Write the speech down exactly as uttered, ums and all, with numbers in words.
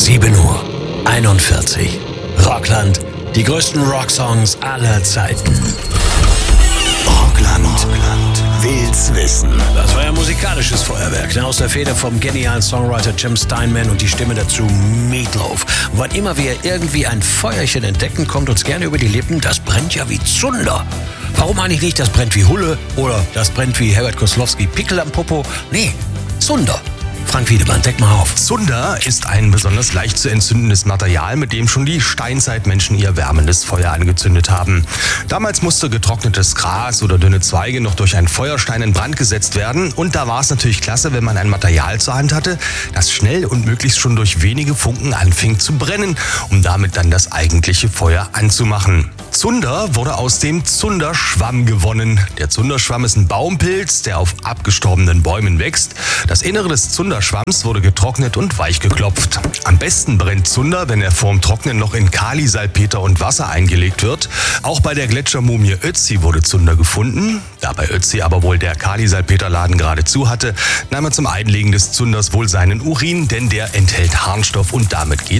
sieben Uhr einundvierzig. Rockland, die größten Rocksongs aller Zeiten. Rockland, Rockland will's wissen. Das war ja musikalisches Feuerwerk, ne? Aus der Feder vom genialen Songwriter Jim Steinman und die Stimme dazu Meatloaf. Und wann immer wir irgendwie ein Feuerchen entdecken, kommt uns gerne über die Lippen, das brennt ja wie Zunder. Warum eigentlich nicht, das brennt wie Hulle oder das brennt wie Herbert Koslowski Pickel am Popo? Nee, Zunder. Frank Wiedemann, deck mal auf. Zunder ist ein besonders leicht zu entzündendes Material, mit dem schon die Steinzeitmenschen ihr wärmendes Feuer angezündet haben. Damals musste getrocknetes Gras oder dünne Zweige noch durch einen Feuerstein in Brand gesetzt werden. Und da war es natürlich klasse, wenn man ein Material zur Hand hatte, das schnell und möglichst schon durch wenige Funken anfing zu brennen, um damit dann das eigentliche Feuer anzumachen. Zunder wurde aus dem Zunderschwamm gewonnen. Der Zunderschwamm ist ein Baumpilz, der auf abgestorbenen Bäumen wächst. Das Innere des Zunderschwamms wurde getrocknet und weich geklopft. Am besten brennt Zunder, wenn er vorm Trocknen noch in Kali, Salpeter und Wasser eingelegt wird. Auch bei der Gletschermumie Ötzi wurde Zunder gefunden. Da bei Ötzi aber wohl der Kali-Salpeterladen gerade zu hatte, nahm er zum Einlegen des Zunders wohl seinen Urin, denn der enthält Harnstoff und damit geht